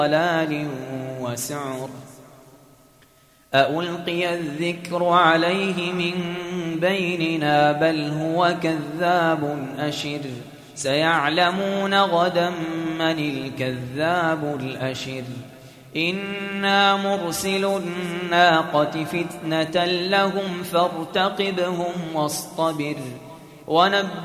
ضلال وسعر أألقي الذكر عليه من بيننا بل هو كذاب أشر سيعلمون غدا من الكذاب الأشر إنا مرسل الناقة فتنة لهم فارتقبهم واصطبر